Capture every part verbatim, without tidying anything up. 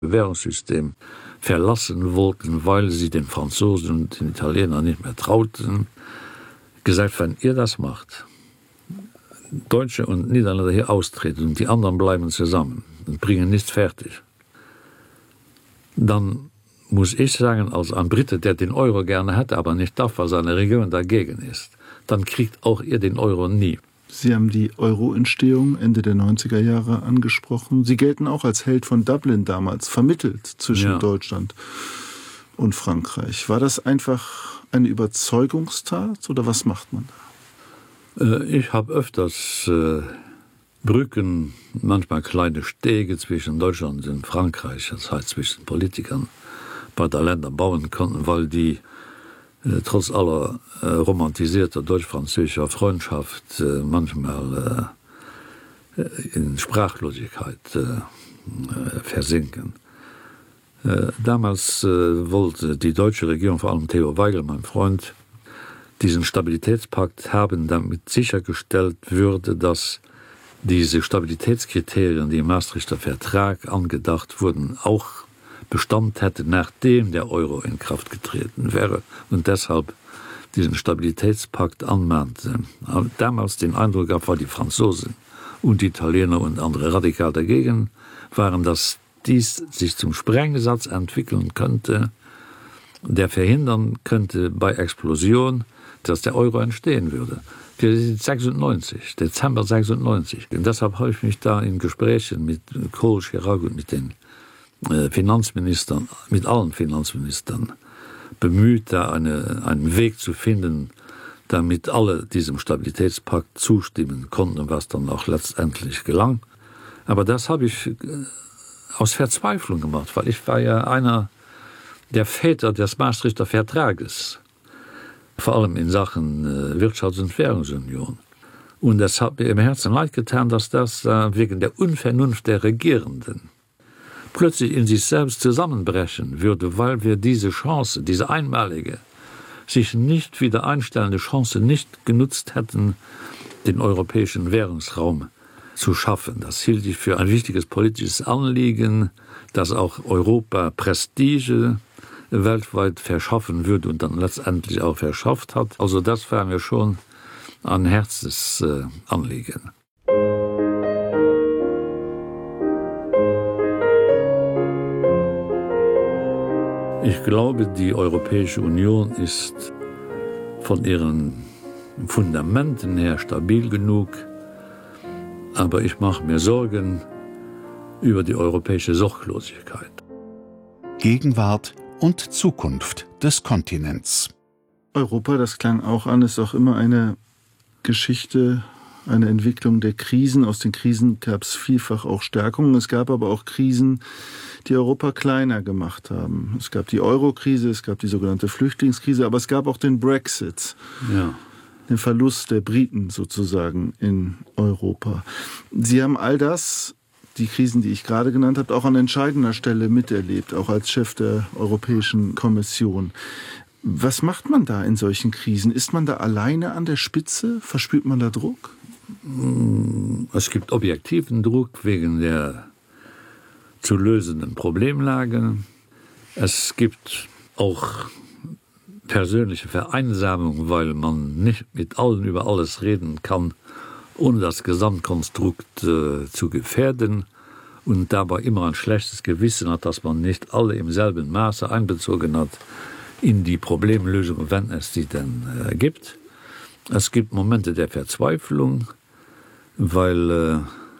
Währungssystem verlassen wollten, weil sie den Franzosen und den Italienern nicht mehr trauten, gesagt, wenn ihr das macht, Deutsche und Niederländer hier austreten und die anderen bleiben zusammen und bringen nichts fertig, dann muss ich sagen, als ein Brite, der den Euro gerne hätte, aber nicht darf, weil seine Region dagegen ist, dann kriegt auch ihr den Euro nie. Sie haben die Euro-Entstehung Ende der neunziger Jahre angesprochen. Sie gelten auch als Held von Dublin damals, vermittelt zwischen ja. Deutschland und Frankreich. War das einfach eine Überzeugungstat oder was macht man da? Ich habe öfters äh, Brücken, manchmal kleine Stege zwischen Deutschland und Frankreich, das heißt zwischen Politikern, bei der Länder bauen konnten, weil die äh, trotz aller äh, romantisierter deutsch-französischer Freundschaft äh, manchmal äh, in Sprachlosigkeit äh, äh, versinken. Äh, damals äh, wollte die deutsche Regierung, vor allem Theo Weigel, mein Freund, diesen Stabilitätspakt haben, damit sichergestellt würde, dass diese Stabilitätskriterien, die im Maastrichter Vertrag angedacht wurden, auch Bestand hätte, nachdem der Euro in Kraft getreten wäre und deshalb diesen Stabilitätspakt anmahnte. Damals den Eindruck gab, weil die Franzosen und die Italiener und andere radikal dagegen waren, dass dies sich zum Sprengsatz entwickeln könnte, der verhindern könnte bei Explosion, dass der Euro entstehen würde. Wir sind sechsundneunzig, Dezember sechsundneunzig. Und deshalb habe ich mich da in Gesprächen mit Kohl, Chirac und mit den Finanzministern, mit allen Finanzministern bemüht, da eine, einen Weg zu finden, damit alle diesem Stabilitätspakt zustimmen konnten, was dann auch letztendlich gelang. Aber das habe ich aus Verzweiflung gemacht, weil ich war ja einer der Väter des Maastrichter Vertrages, vor allem in Sachen Wirtschafts- und Währungsunion. Und es hat mir im Herzen leid getan, dass das wegen der Unvernunft der Regierenden plötzlich in sich selbst zusammenbrechen würde, weil wir diese Chance, diese einmalige, sich nicht wieder einstellende Chance nicht genutzt hätten, den europäischen Währungsraum zu schaffen. Das hielt ich für ein wichtiges politisches Anliegen, das auch Europa Prestige weltweit verschaffen würde und dann letztendlich auch verschafft hat. Also das war mir schon ein Herzensanliegen. Ich glaube, die Europäische Union ist von ihren Fundamenten her stabil genug, aber ich mache mir Sorgen über die europäische Sorglosigkeit. Gegenwart und Zukunft des Kontinents. Europa, das klang auch an, ist auch immer eine Geschichte, eine Entwicklung der Krisen. Aus den Krisen gab es vielfach auch Stärkungen. Es gab aber auch Krisen, die Europa kleiner gemacht haben. Es gab die Euro-Krise, es gab die sogenannte Flüchtlingskrise, aber es gab auch den Brexit, ja. den Verlust der Briten sozusagen in Europa. Sie haben all das, die Krisen, die ich gerade genannt habe, auch an entscheidender Stelle miterlebt, auch als Chef der Europäischen Kommission. Was macht man da in solchen Krisen? Ist man da alleine an der Spitze? Verspürt man da Druck? Es gibt objektiven Druck wegen der zu lösenden Problemlage. Es gibt auch persönliche Vereinsamung, weil man nicht mit allen über alles reden kann, ohne das Gesamtkonstrukt äh, zu gefährden und dabei immer ein schlechtes Gewissen hat, dass man nicht alle im selben Maße einbezogen hat in die Problemlösung, wenn es die denn äh, gibt. Es gibt Momente der Verzweiflung, weil äh,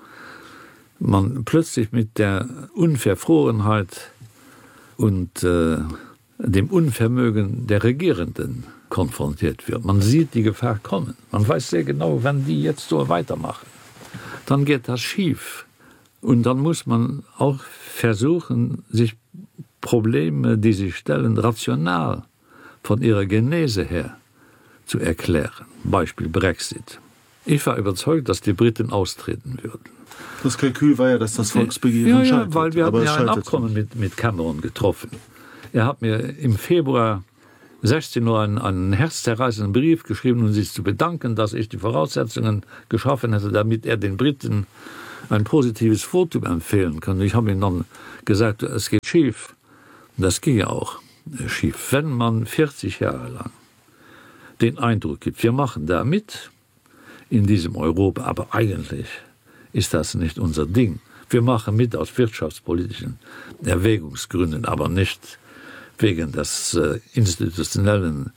man plötzlich mit der Unverfrorenheit und äh, dem Unvermögen der Regierenden konfrontiert wird. Man sieht die Gefahr kommen. Man weiß sehr genau, wenn die jetzt so weitermachen, dann geht das schief. Und dann muss man auch versuchen, sich Probleme, die sich stellen, rational von ihrer Genese her zu erklären. Beispiel Brexit. Ich war überzeugt, dass die Briten austreten würden. Das Kalkül war ja, dass das Volksbegehren ja, ja, scheitert. Weil wir aber hatten ja ein Abkommen mit, mit Cameron getroffen. Er hat mir im Februar sechzehn Uhr einen, einen herzzerreißenden Brief geschrieben, um sich zu bedanken, dass ich die Voraussetzungen geschaffen hätte, damit er den Briten ein positives Votum empfehlen können. Ich habe ihm dann gesagt, es geht schief. Das ging ja auch schief, wenn man vierzig Jahre lang den Eindruck gibt, wir machen da mit in diesem Europa, aber eigentlich ist das nicht unser Ding. Wir machen mit aus wirtschaftspolitischen Erwägungsgründen, aber nicht wegen des äh, institutionellen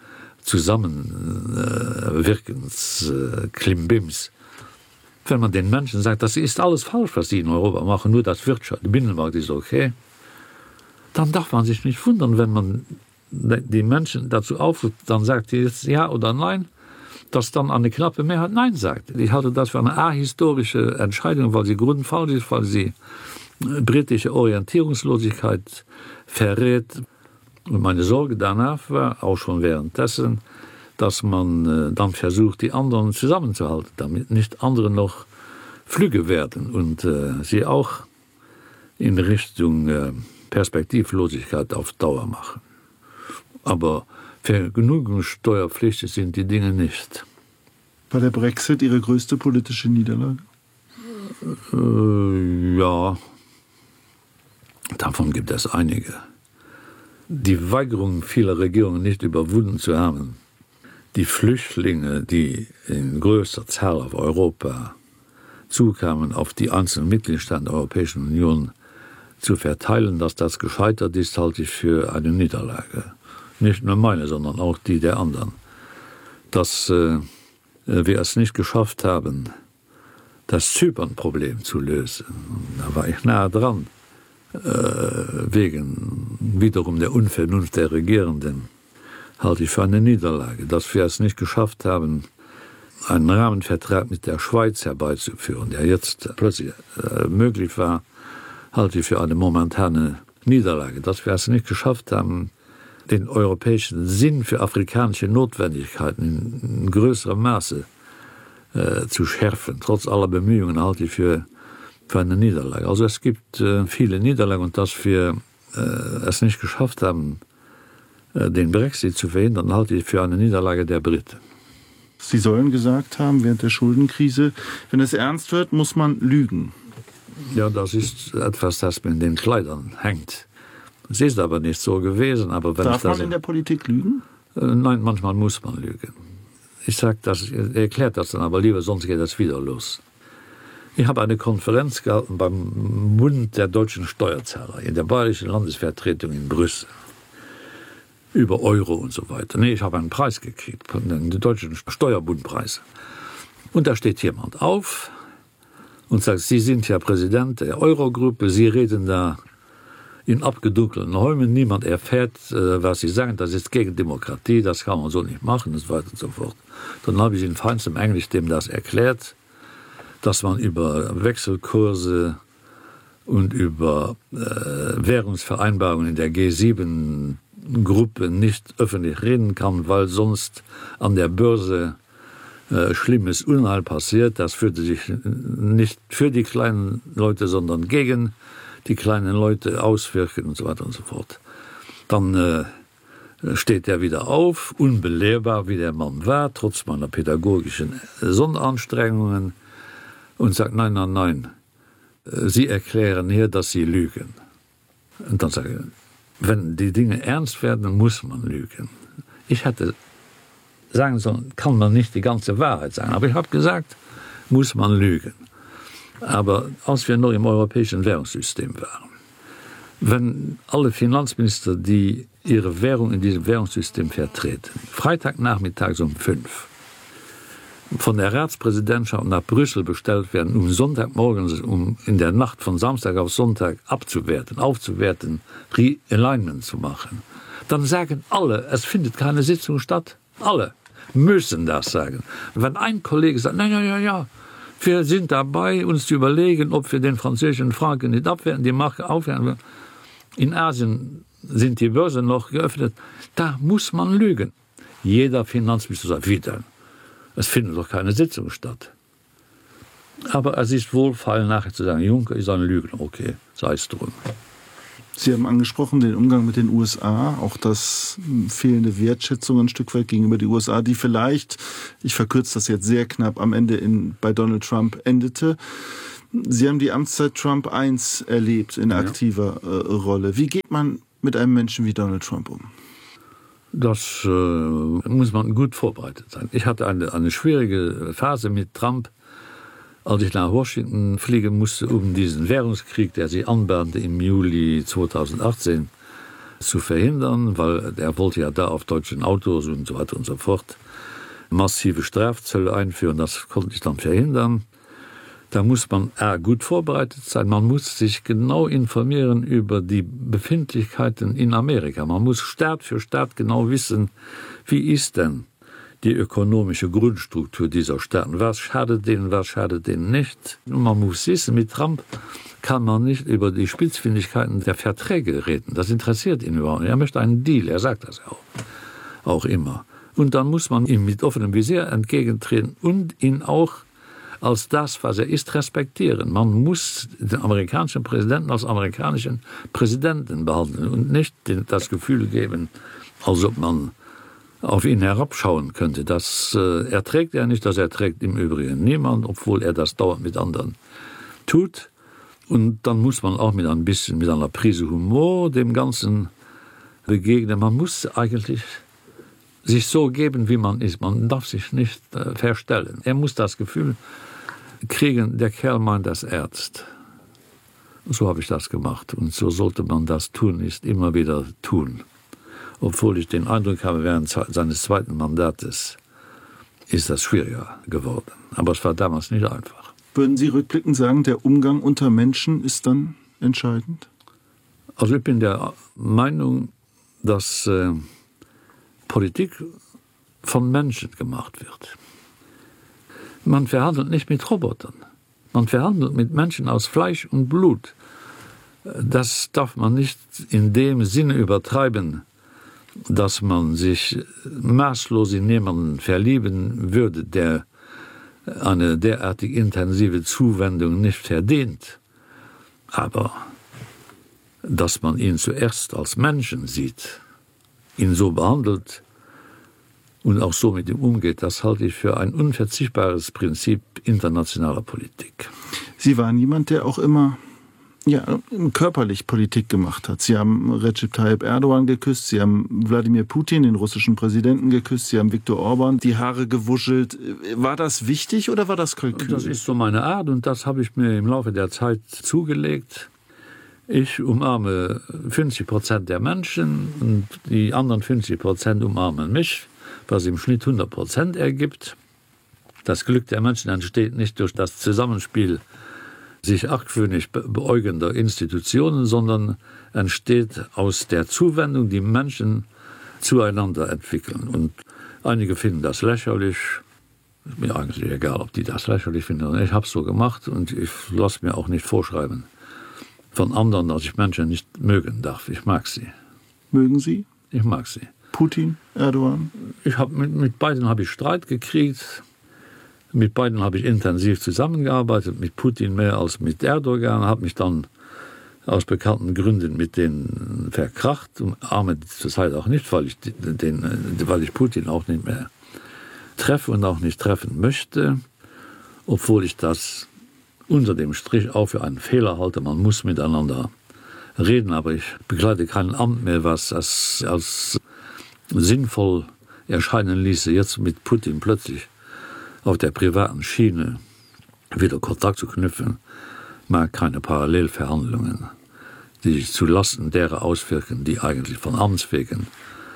Zusammenwirkens äh, Klimbims. Wenn man den Menschen sagt, das ist alles falsch, was sie in Europa machen, nur das Wirtschaft, der Binnenmarkt ist okay, dann darf man sich nicht wundern, wenn man die Menschen dazu aufruft, dann sagt sie jetzt ja oder nein, dass dann eine knappe Mehrheit Nein sagt. Ich halte das für eine ahistorische Entscheidung, weil sie grundfalsch ist, weil sie britische Orientierungslosigkeit verrät. Und meine Sorge danach war auch schon währenddessen, dass man äh, dann versucht, die anderen zusammenzuhalten, damit nicht andere noch flügge werden und äh, sie auch in Richtung äh, Perspektivlosigkeit auf Dauer machen. Aber vergnügungssteuerpflichtig sind die Dinge nicht. War der Brexit Ihre größte politische Niederlage? Äh, ja, davon gibt es einige. Die Weigerung vieler Regierungen nicht überwunden zu haben, die Flüchtlinge, die in größter Zahl auf Europa zukamen, auf die einzelnen Mitgliedstaaten der Europäischen Union zu verteilen, dass das gescheitert ist, halte ich für eine Niederlage. Nicht nur meine, sondern auch die der anderen. Dass äh, wir es nicht geschafft haben, das Zypern-Problem zu lösen. Da war ich nahe dran, äh, wegen wiederum der Unvernunft der Regierenden, halte ich für eine Niederlage. Dass wir es nicht geschafft haben, einen Rahmenvertrag mit der Schweiz herbeizuführen, der jetzt plötzlich äh, möglich war, halte ich für eine momentane Niederlage. Dass wir es nicht geschafft haben, den europäischen Sinn für afrikanische Notwendigkeiten in größerem Maße äh, zu schärfen. Trotz aller Bemühungen halte ich für, für eine Niederlage. Also es gibt äh, viele Niederlagen und dass wir äh, es nicht geschafft haben, äh, den Brexit zu verhindern, halte ich für eine Niederlage der Briten. Sie sollen gesagt haben, während der Schuldenkrise, wenn es ernst wird, muss man lügen. Ja, das ist etwas, das mir in den Kleidern hängt. Es ist aber nicht so gewesen. Aber wenn Darf das, man in der Politik lügen? Äh, nein, manchmal muss man lügen. Ich sage das, er erklärt das dann aber lieber, sonst geht das wieder los. Ich habe eine Konferenz gehalten beim Bund der deutschen Steuerzahler in der bayerischen Landesvertretung in Brüssel über Euro und so weiter. Nee, ich habe einen Preis gekriegt, den deutschen Steuerbundpreis. Und da steht jemand auf und sagt, Sie sind ja Präsident der Eurogruppe, Sie reden da in abgedunkelten Räumen, niemand erfährt, äh, was Sie sagen, das ist gegen Demokratie, das kann man so nicht machen und so weiter und so fort. Dann habe ich in feinstem Englisch dem das erklärt, dass man über Wechselkurse und über äh, Währungsvereinbarungen in der G sieben Gruppe nicht öffentlich reden kann, weil sonst an der Börse äh, schlimmes Unheil passiert. Das führte sich nicht für die kleinen Leute, sondern gegen die kleinen Leute auswirken und so weiter und so fort. Dann äh, steht er wieder auf, unbelehrbar wie der Mann war, trotz meiner pädagogischen Sonderanstrengungen, und sagt, nein, nein, nein, Sie erklären hier, dass Sie lügen. Und dann sage ich, wenn die Dinge ernst werden, muss man lügen. Ich hätte sagen sollen, kann man nicht die ganze Wahrheit sagen, aber ich habe gesagt, muss man lügen. Aber als wir noch im europäischen Währungssystem waren, wenn alle Finanzminister, die ihre Währung in diesem Währungssystem vertreten, Freitagnachmittags um fünf von der Ratspräsidentschaft nach Brüssel bestellt werden, um Sonntagmorgens, um in der Nacht von Samstag auf Sonntag abzuwerten, aufzuwerten, Realignment zu machen, dann sagen alle, es findet keine Sitzung statt. Alle müssen das sagen. Wenn ein Kollege sagt, nein, ja, ja, ja, wir sind dabei, uns zu überlegen, ob wir den französischen Franken nicht abwerten, die Marke aufwerten. In Asien sind die Börsen noch geöffnet. Da muss man lügen. Jeder Finanzminister sagt, wieder, es findet doch keine Sitzung statt. Aber es ist wohlfeil, nachher zu sagen, Juncker ist ein Lügner. Okay, sei es drum. Sie haben angesprochen den Umgang mit den U S A, auch das fehlende Wertschätzung ein Stück weit gegenüber den U S A, die vielleicht, ich verkürze das jetzt sehr knapp, am Ende in, bei Donald Trump endete. Sie haben die Amtszeit Trump eins erlebt in aktiver ja. äh, Rolle. Wie geht man mit einem Menschen wie Donald Trump um? Das äh, muss man gut vorbereitet sein. Ich hatte eine, eine schwierige Phase mit Trump, als ich nach Washington fliegen musste, um diesen Währungskrieg, der sich anbahnte im Juli zweitausendachtzehn, zu verhindern, weil er wollte ja da auf deutschen Autos und so weiter und so fort massive Strafzölle einführen. Das konnte ich dann verhindern. Da muss man äh, gut vorbereitet sein. Man muss sich genau informieren über die Befindlichkeiten in Amerika. Man muss Staat für Staat genau wissen, wie ist denn die ökonomische Grundstruktur dieser Staaten. Was schadet denen, was schadet denen nicht. Und man muss wissen, mit Trump kann man nicht über die Spitzfindigkeiten der Verträge reden. Das interessiert ihn überhaupt nicht. Er möchte einen Deal, er sagt das auch, auch immer. Und dann muss man ihm mit offenem Visier entgegentreten und ihn auch als das, was er ist, respektieren. Man muss den amerikanischen Präsidenten als amerikanischen Präsidenten behandeln und nicht das Gefühl geben, als ob man auf ihn herabschauen könnte. Das äh, erträgt er nicht, das erträgt im Übrigen niemand, obwohl er das dauernd mit anderen tut. Und dann muss man auch mit ein bisschen, mit einer Prise Humor dem Ganzen begegnen. Man muss eigentlich sich so geben, wie man ist. Man darf sich nicht äh, verstellen. Er muss das Gefühl kriegen, der Kerl meint das ernst. So habe ich das gemacht. Und so sollte man das tun, ist immer wieder tun. Obwohl ich den Eindruck habe, während seines zweiten Mandates ist das schwieriger geworden. Aber es war damals nicht einfach. Würden Sie rückblickend sagen, der Umgang unter Menschen ist dann entscheidend? Also ich bin der Meinung, dass äh, Politik von Menschen gemacht wird. Man verhandelt nicht mit Robotern. Man verhandelt mit Menschen aus Fleisch und Blut. Das darf man nicht in dem Sinne übertreiben, dass man sich maßlos in jemanden verlieben würde, der eine derartig intensive Zuwendung nicht verdient. Aber dass man ihn zuerst als Menschen sieht, ihn so behandelt und auch so mit ihm umgeht, das halte ich für ein unverzichtbares Prinzip internationaler Politik. Sie waren jemand, der auch immer ja, körperlich Politik gemacht hat. Sie haben Recep Tayyip Erdogan geküsst, Sie haben Wladimir Putin, den russischen Präsidenten, geküsst, Sie haben Viktor Orban die Haare gewuschelt. War das wichtig oder war das Kalkül? Das ist so meine Art und das habe ich mir im Laufe der Zeit zugelegt. Ich umarme fünfzig Prozent der Menschen und die anderen fünfzig Prozent umarmen mich, was im Schnitt hundert Prozent ergibt. Das Glück der Menschen entsteht nicht durch das Zusammenspiel sich argwöhnisch beäugender Institutionen, sondern entsteht aus der Zuwendung, die Menschen zueinander entwickeln. Und einige finden das lächerlich. Ist mir eigentlich egal, ob die das lächerlich finden. Ich habe es so gemacht und ich lasse mir auch nicht vorschreiben von anderen, dass ich Menschen nicht mögen darf. Ich mag sie. Mögen Sie? Ich mag sie. Putin, Erdogan? Ich hab, mit, mit beiden habe ich Streit gekriegt. Mit beiden habe ich intensiv zusammengearbeitet, mit Putin mehr als mit Erdogan, habe mich dann aus bekannten Gründen mit denen verkracht und arme zur Zeit auch nicht, weil ich, den, weil ich Putin auch nicht mehr treffe und auch nicht treffen möchte, obwohl ich das unter dem Strich auch für einen Fehler halte. Man muss miteinander reden, aber ich begleite kein Amt mehr, was als, als sinnvoll erscheinen ließe, jetzt mit Putin plötzlich auf der privaten Schiene wieder Kontakt zu knüpfen, mag keine Parallelverhandlungen, die sich zulasten derer auswirken, die eigentlich von Amts wegen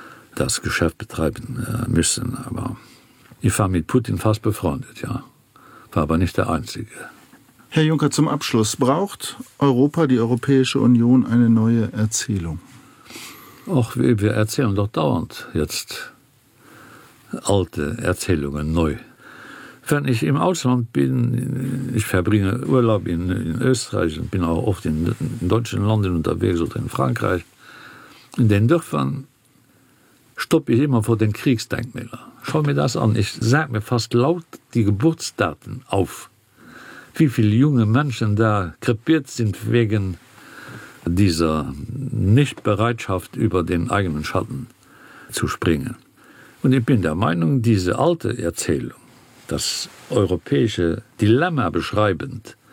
das Geschäft betreiben äh, müssen. Aber ich war mit Putin fast befreundet, ja, war aber nicht der Einzige. Herr Juncker, zum Abschluss. Braucht Europa, die Europäische Union, eine neue Erzählung? Ach, wir erzählen doch dauernd jetzt alte Erzählungen neu. Wenn ich im Ausland bin, ich verbringe Urlaub in, in Österreich und bin auch oft in, in deutschen Ländern unterwegs oder in Frankreich, in den Dörfern stoppe ich immer vor den Kriegsdenkmälern. Schau mir das an, ich sage mir fast laut die Geburtsdaten auf. Wie viele junge Menschen da krepiert sind wegen dieser Nichtbereitschaft, über den eigenen Schatten zu springen. Und ich bin der Meinung, diese alte Erzählung, das europäische Dilemma beschreibend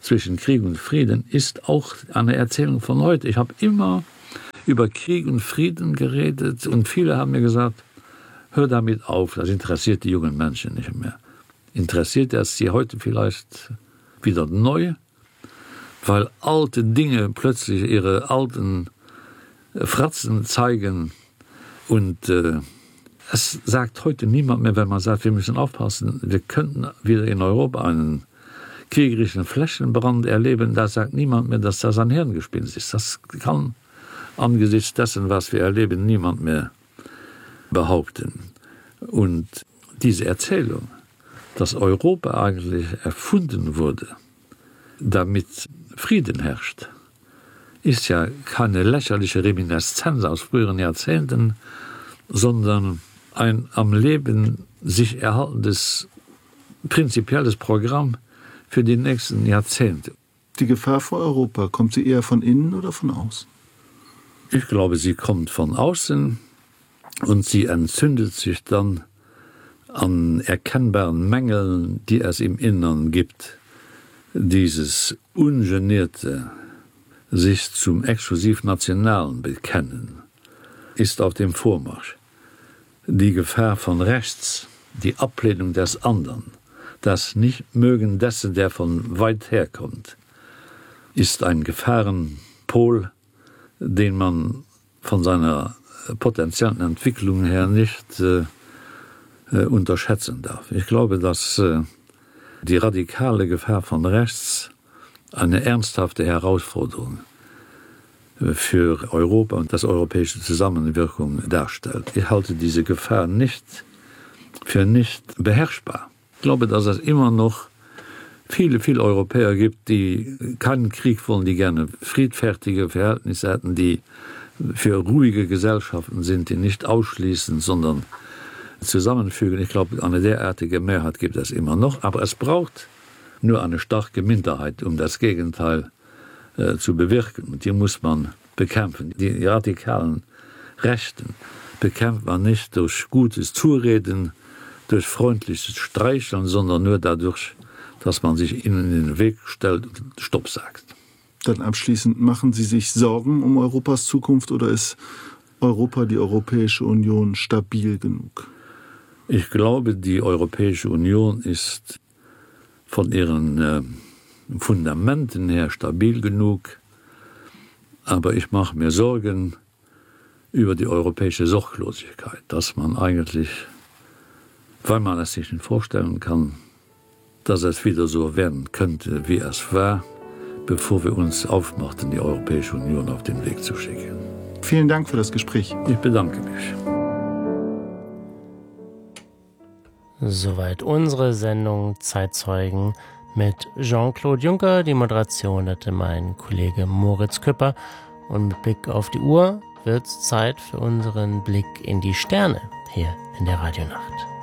zwischen Krieg und Frieden ist auch eine Erzählung von heute. Ich habe immer über Krieg und Frieden geredet und viele haben mir gesagt, hör damit auf, das interessiert die jungen Menschen nicht mehr. Interessiert es sie heute vielleicht wieder neu, weil alte Dinge plötzlich ihre alten Fratzen zeigen und äh, es sagt heute niemand mehr, wenn man sagt, wir müssen aufpassen, wir könnten wieder in Europa einen kriegerischen Flächenbrand erleben, da sagt niemand mehr, dass das ein Hirngespinst ist. Das kann angesichts dessen, was wir erleben, niemand mehr behaupten. Und diese Erzählung, dass Europa eigentlich erfunden wurde, damit Frieden herrscht, ist ja keine lächerliche Reminiszenz aus früheren Jahrzehnten, sondern ein am Leben sich erhaltendes prinzipielles Programm für die nächsten Jahrzehnte. Die Gefahr vor Europa, kommt sie eher von innen oder von außen? Ich glaube, sie kommt von außen und sie entzündet sich dann an erkennbaren Mängeln, die es im Innern gibt. Dieses ungenierte sich zum exklusiv Nationalen bekennen ist auf dem Vormarsch. Die Gefahr von rechts, die Ablehnung des anderen, das Nichtmögen dessen, der von weit herkommt, ist ein Gefahrenpol, den man von seiner potenziellen Entwicklung her nicht äh, äh, unterschätzen darf. Ich glaube, dass äh, die radikale Gefahr von rechts eine ernsthafte Herausforderung für Europa und das europäische Zusammenwirkung darstellt. Ich halte diese Gefahr nicht für nicht beherrschbar. Ich glaube, dass es immer noch viele, viele Europäer gibt, die keinen Krieg wollen, die gerne friedfertige Verhältnisse hätten, die für ruhige Gesellschaften sind, die nicht ausschließen, sondern zusammenfügen. Ich glaube, eine derartige Mehrheit gibt es immer noch, aber es braucht nur eine starke Minderheit, um das Gegenteil äh, zu bewirken. Und die muss man bekämpfen. Die radikalen Rechten bekämpft man nicht durch gutes Zureden, durch freundliches Streicheln, sondern nur dadurch, dass man sich ihnen in den Weg stellt und Stopp sagt. Dann abschließend, machen Sie sich Sorgen um Europas Zukunft oder ist Europa, die Europäische Union, stabil genug? Ich glaube, die Europäische Union ist von ihren äh, Fundamenten her stabil genug, aber ich mache mir Sorgen über die europäische Sorglosigkeit, dass man eigentlich, weil man es sich nicht vorstellen kann, dass es wieder so werden könnte, wie es war, bevor wir uns aufmachten, die Europäische Union auf den Weg zu schicken. Vielen Dank für das Gespräch. Ich bedanke mich. Soweit unsere Sendung Zeitzeugen mit Jean-Claude Juncker. Die Moderation hatte mein Kollege Moritz Küpper. Und mit Blick auf die Uhr wird es Zeit für unseren Blick in die Sterne hier in der Radionacht.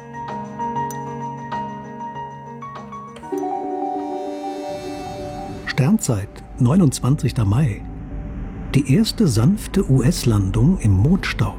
Sternzeit, neunundzwanzigster Mai. Die erste sanfte U S-Landung im Mondstaub.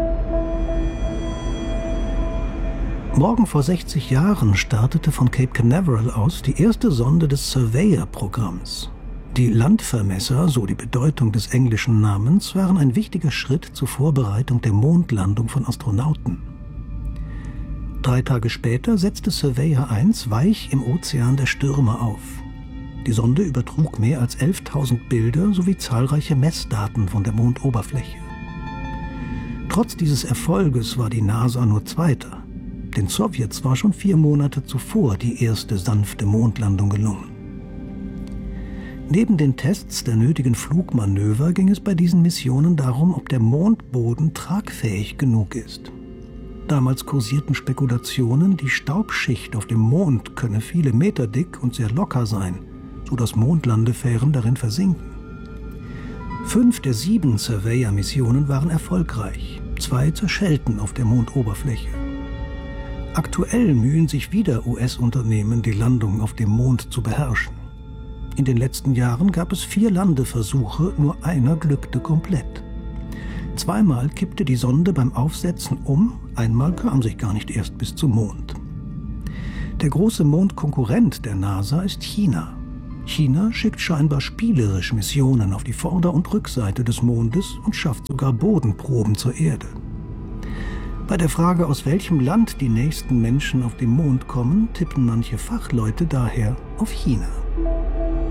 Morgen vor sechzig Jahren startete von Cape Canaveral aus die erste Sonde des Surveyor-Programms. Die Landvermesser, so die Bedeutung des englischen Namens, waren ein wichtiger Schritt zur Vorbereitung der Mondlandung von Astronauten. Drei Tage später setzte Surveyor eins weich im Ozean der Stürme auf. Die Sonde übertrug mehr als elftausend Bilder sowie zahlreiche Messdaten von der Mondoberfläche. Trotz dieses Erfolges war die NASA nur Zweiter. Den Sowjets war schon vier Monate zuvor die erste sanfte Mondlandung gelungen. Neben den Tests der nötigen Flugmanöver ging es bei diesen Missionen darum, ob der Mondboden tragfähig genug ist. Damals kursierten Spekulationen, die Staubschicht auf dem Mond könne viele Meter dick und sehr locker sein, sodass Mondlandefähren darin versinken. Fünf der sieben Surveyor-Missionen waren erfolgreich, zwei zerschellten auf der Mondoberfläche. Aktuell mühen sich wieder U S-Unternehmen, die Landung auf dem Mond zu beherrschen. In den letzten Jahren gab es vier Landeversuche, nur einer glückte komplett. Zweimal kippte die Sonde beim Aufsetzen um, einmal kam sie gar nicht erst bis zum Mond. Der große Mondkonkurrent der NASA ist China. China schickt scheinbar spielerisch Missionen auf die Vorder- und Rückseite des Mondes und schafft sogar Bodenproben zur Erde. Bei der Frage, aus welchem Land die nächsten Menschen auf dem Mond kommen, tippen manche Fachleute daher auf China.